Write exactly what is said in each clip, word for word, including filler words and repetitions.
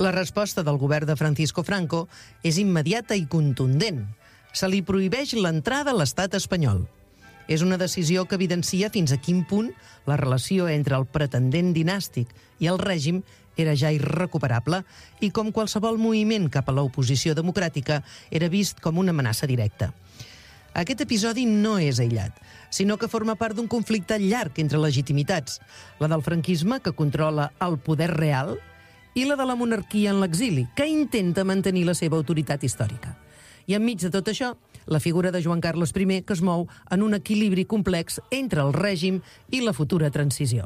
La resposta del govern de Francisco Franco és immediata i contundent. Se li prohibeix l'entrada a l'estat espanyol. És una decisió que evidencia fins a quin punt la relació entre el pretendent dinàstic i el règim era ja irrecuperable i com qualsevol moviment cap a l'oposició democràtica era vist com una amenaça directa. Aquest episodi no és aïllat, sinó que forma part d'un conflicte llarg entre legitimitats, la del franquisme, que controla el poder real, i la de la monarquia en l'exili, que intenta mantenir la seva autoritat històrica. I enmig de tot això, la figura de Joan Carles primer, que es mou en un equilibri complex entre el règim i la futura transició.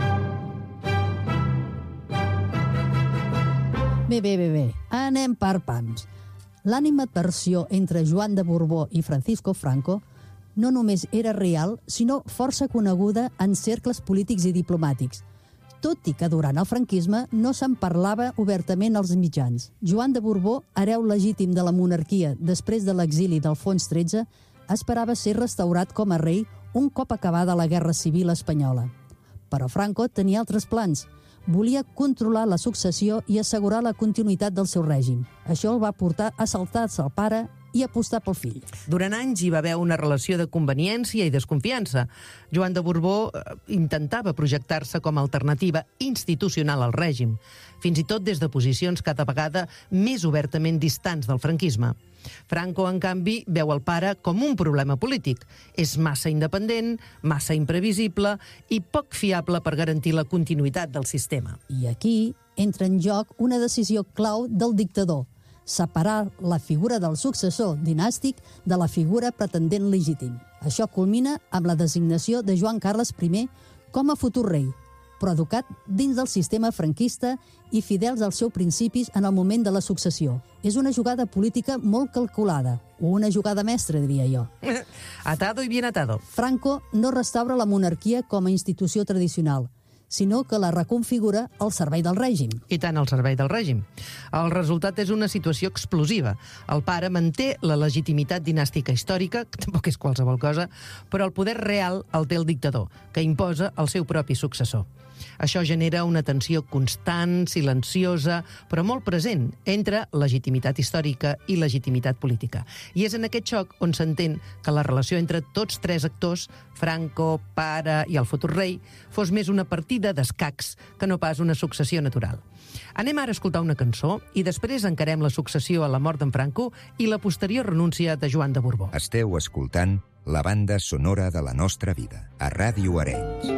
Bé, bé, bé, bé, anem per pams. L'animadversió entre Joan de Borbó i Francisco Franco no només era real, sinó força coneguda en cercles polítics i diplomàtics, tot i que durant el franquisme no se'n parlava obertament als mitjans. Joan de Borbó, hereu legítim de la monarquia després de l'exili d'Alfons tretze, esperava ser restaurat com a rei un cop acabada la Guerra Civil espanyola. Però Franco tenia altres plans. Volia controlar la successió i assegurar la continuïtat del seu règim. Això el va portar a saltar-se al pare i apostar pel fill. Durant anys hi va haver una relació de conveniència i desconfiança. Joan de Borbó eh, intentava projectar-se com a alternativa institucional al règim, fins i tot des de posicions cada vegada més obertament distants del franquisme. Franco, en canvi, veu el pare com un problema polític. És massa independent, massa imprevisible i poc fiable per garantir la continuïtat del sistema. I aquí entra en joc una decisió clau del dictador: separar la figura del successor dinàstic de la figura pretendent legítim. Això culmina amb la designació de Joan Carles primer com a futur rei, però educat dins del sistema franquista i fidels als seus principis en el moment de la successió. És una jugada política molt calculada, o una jugada mestra, diria jo. Atado y bien atado. Franco no restaura la monarquia com a institució tradicional, sinó que la reconfigura al servei del règim. I tant al servei del règim. El resultat és una situació explosiva. El pare manté la legitimitat dinàstica històrica, que tampoc és qualsevol cosa, però el poder real el té el dictador, que imposa el seu propi successor. Això genera una tensió constant, silenciosa, però molt present entre legitimitat històrica i legitimitat política. I és en aquest xoc on s'entén que la relació entre tots tres actors, Franco, pare i el futur rei, fos més una partida d'escacs que no pas una successió natural. Anem ara a escoltar una cançó i després encarem la successió a la mort d'en Franco i la posterior renúncia de Joan de Borbó. Esteu escoltant la banda sonora de la nostra vida a Ràdio Arenys.